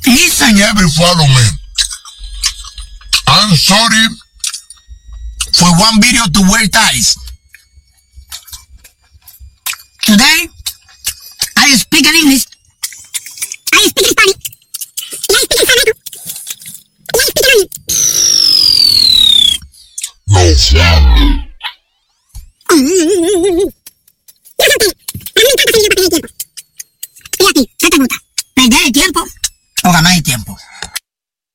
Each and every follow me. I'm sorry for one video to wear ties. Today, I speak in English. I speak in Spanish. I speak in Spanish. I speak in English. No family.